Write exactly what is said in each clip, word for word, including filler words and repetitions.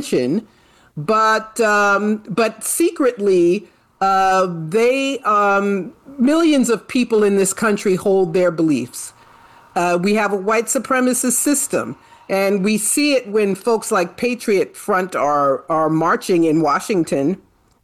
attention, but um, but secretly, uh, they um, millions of people in this country hold their beliefs. Uh, we have a white supremacist system, and we see it when folks like Patriot Front are are marching in Washington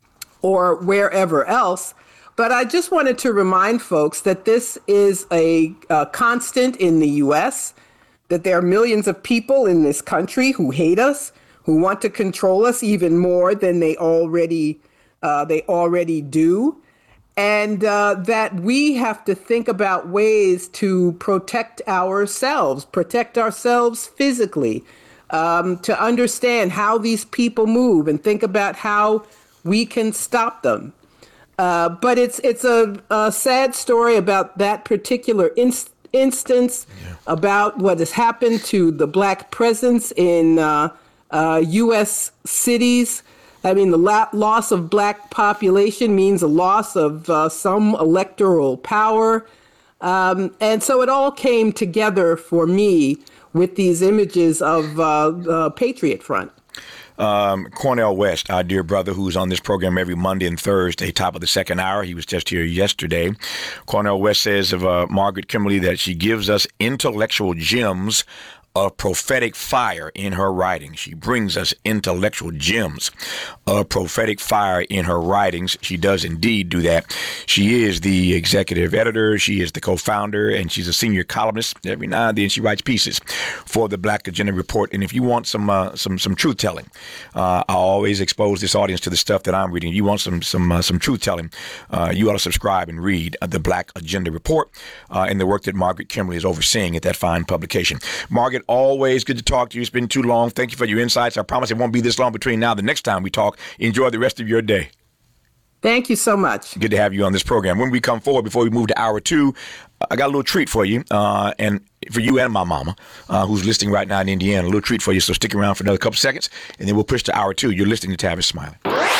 or wherever else. But I just wanted to remind folks that this is a, a constant in the U S, that there are millions of people in this country who hate us, who want to control us even more than they already uh, they already do, and uh, that we have to think about ways to protect ourselves, protect ourselves physically, um, to understand how these people move and think about how we can stop them. Uh, but it's it's a, a sad story about that particular inst- instance, yeah. about what has happened to the Black presence in uh, uh, U S cities. I mean, the la- loss of Black population means a loss of uh, some electoral power. Um, and so it all came together for me with these images of uh, the Patriot Front. Um, Cornel West, our dear brother, who's on this program every Monday and Thursday, top of the second hour. He was just here yesterday. Cornel West says of uh, Margaret Kimberly that she gives us intellectual gems of prophetic fire in her writings. She brings us intellectual gems of prophetic fire in her writings. She does indeed do that. She is the executive editor. She is the co-founder, and she's a senior columnist. Every now and then she writes pieces for the Black Agenda Report. And if you want some uh, some some truth telling, uh, I always expose this audience to the stuff that I'm reading. You want some some uh, some truth telling, uh, you ought to subscribe and read uh, the Black Agenda Report uh, and the work that Margaret Kimberly is overseeing at that fine publication. Margaret, always good to talk to you. It's been too long. Thank you for your insights. I promise it won't be this long between now and the next time we talk. Enjoy the rest of your day. Thank you so much. Good to have you on this program. When we come forward, before we move to hour two, I got a little treat for you, uh, and for you and my mama, uh, who's listening right now in Indiana. A little treat for you, so stick around for another couple seconds, and then we'll push to hour two. You're listening to Tavis Smiley.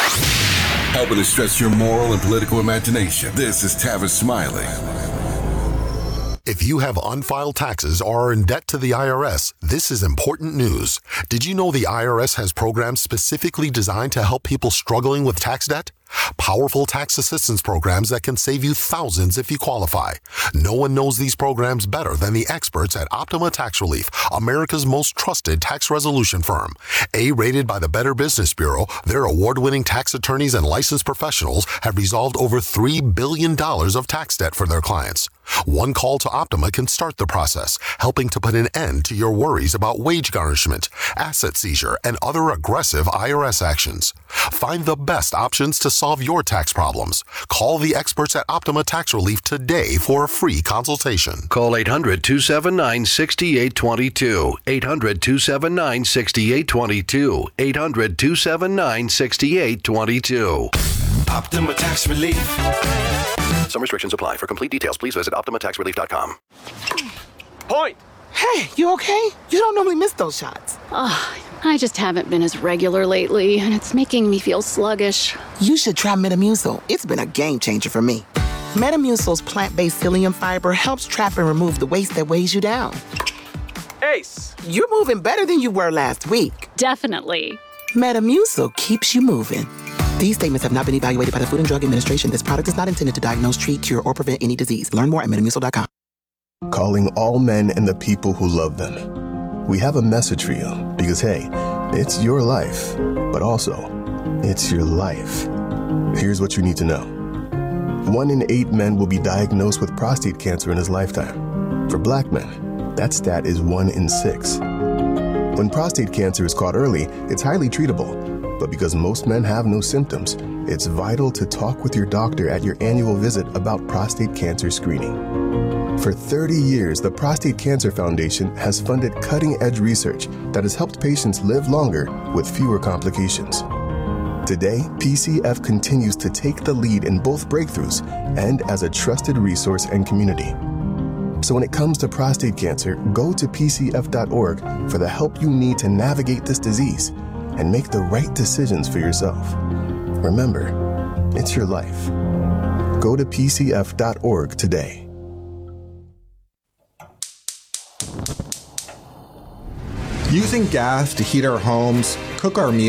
Helping to stretch your moral and political imagination. This is Tavis Smiley. If you have unfiled taxes or are in debt to the I R S, this is important news. Did you know the I R S has programs specifically designed to help people struggling with tax debt? Powerful tax assistance programs that can save you thousands if you qualify. No one knows these programs better than the experts at Optima Tax Relief, America's most trusted tax resolution firm. A-rated by the Better Business Bureau, their award-winning tax attorneys and licensed professionals have resolved over three billion dollars of tax debt for their clients. One call to Optima can start the process, helping to put an end to your worries about wage garnishment, asset seizure, and other aggressive I R S actions. Find the best options to solve your tax problems. Call the experts at Optima Tax Relief today for a free consultation. Call eight hundred, two seven nine, six eight two two. eight hundred, two seven nine, six eight two two. eight hundred, two seven nine, six eight two two. Optima Tax Relief. Some restrictions apply. For complete details, please visit optima tax relief dot com. Point! Hey, you okay? You don't normally miss those shots. Oh, I just haven't been as regular lately, and it's making me feel sluggish. You should try Metamucil. It's been a game changer for me. Metamucil's plant-based psyllium fiber helps trap and remove the waste that weighs you down. Ace! You're moving better than you were last week. Definitely. Metamucil keeps you moving. These statements have not been evaluated by the Food and Drug Administration. This product is not intended to diagnose, treat, cure, or prevent any disease. Learn more at metamucil dot com. Calling all men and the people who love them. We have a message for you because, hey, it's your life, but also, it's your life. Here's what you need to know. One in eight men will be diagnosed with prostate cancer in his lifetime. For Black men, that stat is one in six. When prostate cancer is caught early, it's highly treatable. But because most men have no symptoms, it's vital to talk with your doctor at your annual visit about prostate cancer screening. For thirty years, the Prostate Cancer Foundation has funded cutting-edge research that has helped patients live longer with fewer complications. Today, P C F continues to take the lead in both breakthroughs and as a trusted resource and community. So when it comes to prostate cancer, go to P C F dot org for the help you need to navigate this disease and make the right decisions for yourself. Remember, it's your life. Go to P C F dot org today. Using gas to heat our homes, cook our meals,